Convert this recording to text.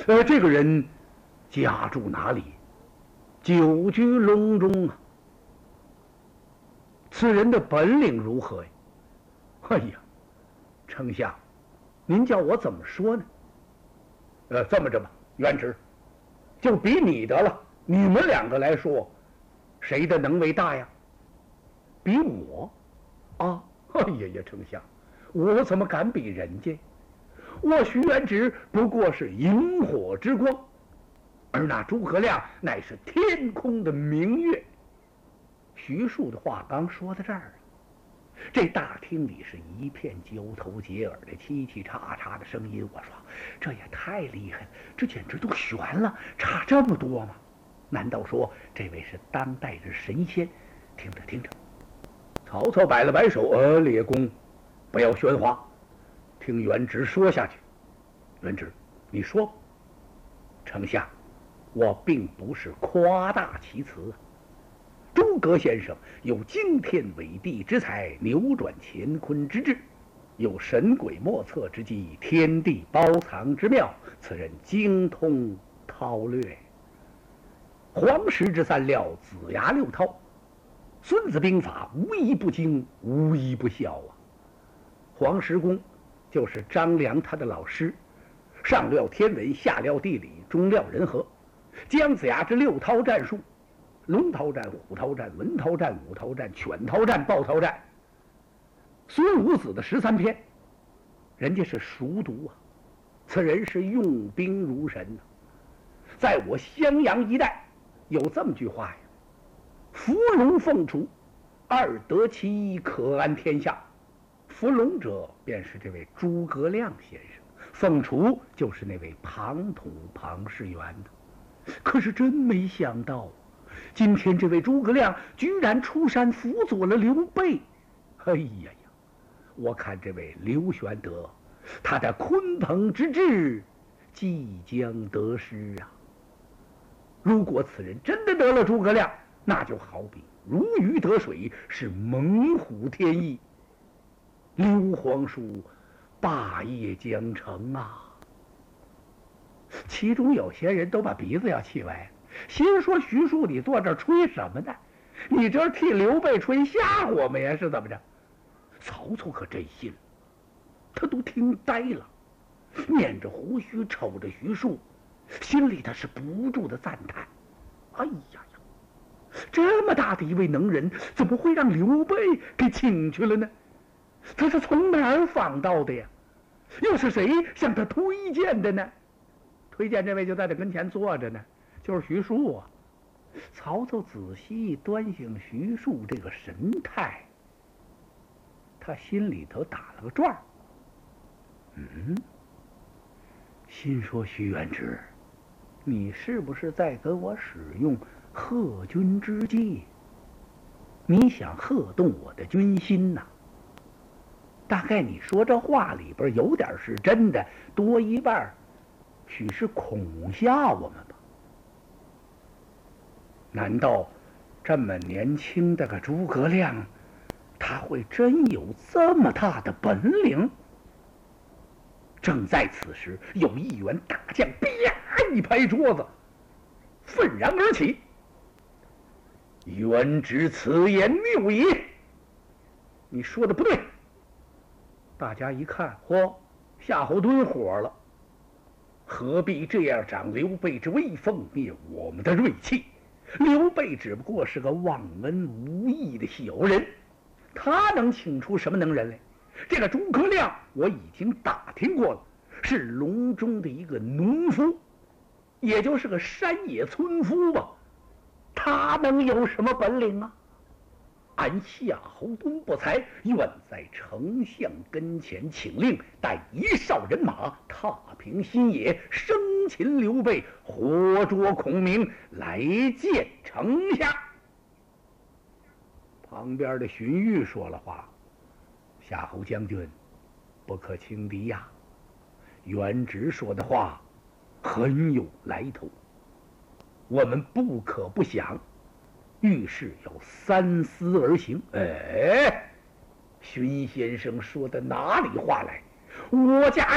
这个人家住哪里？久居隆中啊。此人的本领如何呀？哎呀，丞相，您叫我怎么说呢？这么着吧，元直，就比你的了。你们两个来说，谁的能为大呀？比我？啊，哎呀，丞相，我怎么敢比人家？我徐元直不过是萤火之光，而那诸葛亮乃是天空的明月。徐庶的话刚说到这儿，这大厅里是一片交头接耳的叽叽喳喳的声音。我说这也太厉害了，这简直都悬了，差这么多吗？难道说这位是当代的神仙？听着听着，曹操摆了摆手，列公不要喧哗，听元直说下去。元直，你说吧。丞相，我并不是夸大其词啊。诸葛先生有惊天伟地之才，扭转乾坤之志，有神鬼莫测之机，天地包藏之妙。此人精通韬略，黄石之三料，子牙六韬，孙子兵法无一不精，无一不效啊。黄石公就是张良他的老师，上料天文，下料地理，中料人和。姜子牙之六韬战术，龙韬战、虎韬战、文韬战、武韬战、犬韬战、豹韬战，孙武子的13篇，人家是熟读啊。此人是用兵如神啊。在我襄阳一带有这么句话呀：伏龙凤雏，二得其一，可安天下。伏龙者便是这位诸葛亮先生，凤雏就是那位庞统庞士元的。可是真没想到，今天这位诸葛亮居然出山辅佐了刘备。哎呀呀，我看这位刘玄德，他的鲲鹏之志即将得失啊。如果此人真的得了诸葛亮，那就好比如鱼得水，是猛虎添翼，刘皇叔霸业将成啊。其中有些人都把鼻子要气歪，心说徐庶，你坐这儿吹什么呢？你这替刘备吹瞎我们呀，是怎么着？曹操可真信了，他都听呆了，捻着胡须瞅着徐庶，心里他是不住的赞叹。哎呀呀，这么大的一位能人，怎么会让刘备给请去了呢？他是从哪儿访到的呀？又是谁向他推荐的呢？推荐这位就在他跟前坐着呢，就是徐庶啊。曹操仔细端详徐庶这个神态，他心里头打了个转儿。心说徐元直，你是不是在跟我使用贺军之计？你想贺动我的军心呐？大概你说这话里边有点是真的，多一半许是恐吓我们吧？难道这么年轻的个诸葛亮，他会真有这么大的本领？正在此时，有一员大将啪一拍桌子，愤然而起：元直此言谬矣！你说的不对。大家一看，嚯，夏侯惇火了，何必这样长刘备之威风，灭我们的锐气？刘备只不过是个忘恩无义的小人，他能请出什么能人来？这个诸葛亮我已经打听过了，是隆中的一个农夫，也就是个山野村夫吧，他能有什么本领啊？俺夏侯惇不才，愿在丞相跟前请令，带1哨人马踏平新野，生擒刘备，活捉孔明，来见丞相。旁边的荀彧说了话：夏侯将军不可轻敌呀，元直说的话很有来头，我们不可不想，遇事要三思而行。荀先生说的哪里话来？我家